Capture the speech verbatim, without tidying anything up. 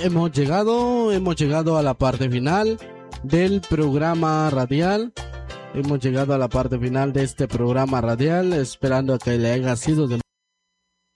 hemos llegado, hemos llegado a la parte final del programa radial. Hemos llegado a la parte final de este programa radial, esperando que le haya sido de